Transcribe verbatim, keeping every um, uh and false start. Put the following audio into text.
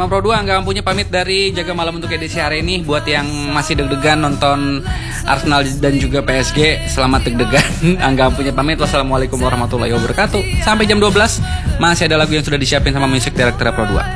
Bang Pro dua nggak punya pamit dari Jaga Malam untuk edisi hari ini. Buat yang masih deg-degan nonton Arsenal dan juga P S G, selamat deg-degan. Angga punya pamit. Wassalamualaikum warahmatullahi wabarakatuh. Sampai jam dua belas masih ada lagu yang sudah disiapin sama Music Director Pro dua.